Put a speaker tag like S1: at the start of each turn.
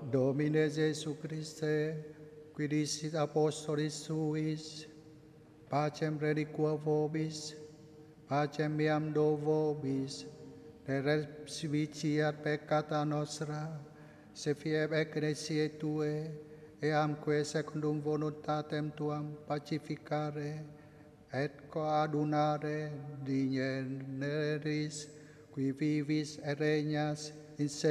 S1: Domine Jesu Christe, qui dicit apostolis suis, pacem reliquo vobis, pacem meam do vobis, ne respiciat peccata nostra, se fieb ecclesiae Tue, eamque secundum voluntatem Tuam pacificare, et coadunare digneris, qui vivis et regnas in